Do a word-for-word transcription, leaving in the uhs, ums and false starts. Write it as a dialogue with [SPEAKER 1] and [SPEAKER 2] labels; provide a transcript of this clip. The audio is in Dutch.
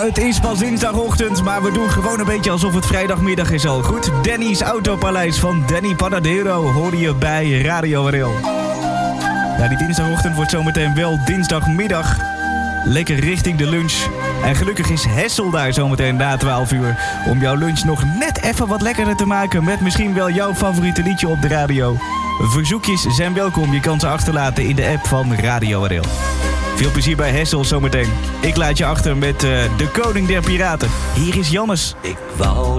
[SPEAKER 1] het is pas dinsdagochtend, maar we doen gewoon een beetje alsof het vrijdagmiddag is al. Goed, Danny's Autopaleis van Danny Panadero hoorde je bij Radio Wareel. Ja, die dinsdagochtend wordt zometeen wel dinsdagmiddag. Lekker richting de lunch. En gelukkig is Hessel daar zometeen na twaalf uur... om jouw lunch nog net even wat lekkerder te maken... met misschien wel jouw favoriete liedje op de radio. Verzoekjes zijn welkom. Je kan ze achterlaten in de app van Radio Wareel. Veel plezier bij Hessel zometeen. Ik laat je achter met uh, de koning der piraten. Hier is Jannes.
[SPEAKER 2] Ik wou